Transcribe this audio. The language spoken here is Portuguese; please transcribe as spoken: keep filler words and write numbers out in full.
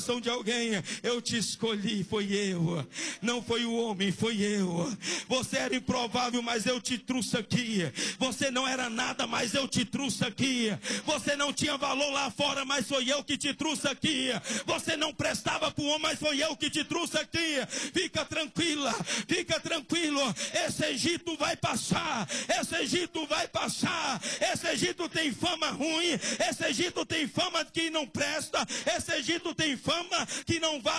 De alguém, eu te escolhi, foi eu, não foi o homem, foi eu. Você era improvável, mas eu te trouxe aqui. Você não era nada, mas eu te trouxe aqui. Você não tinha valor lá fora, mas foi eu que te trouxe aqui. Você não prestava para o homem, mas foi eu que te trouxe aqui. Fica tranquila, fica tranquilo. Esse Egito vai passar, esse Egito vai passar. Esse Egito tem fama ruim, esse Egito tem fama que não presta, esse Egito tem fama que não vale